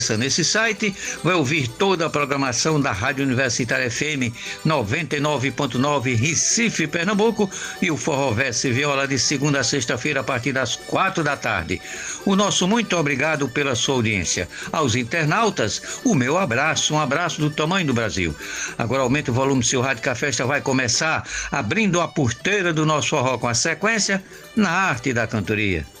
Nesse site, vai ouvir toda a programação da Rádio Universitária FM 99.9 Recife, Pernambuco, e o Forró Verso e Viola de segunda a sexta-feira a partir das 4 da tarde. O nosso muito obrigado pela sua audiência. Aos internautas, o meu abraço, um abraço do tamanho do Brasil. Agora aumente o volume do seu rádio que a festa vai começar, abrindo a porteira do nosso forró com a sequência na arte da cantoria.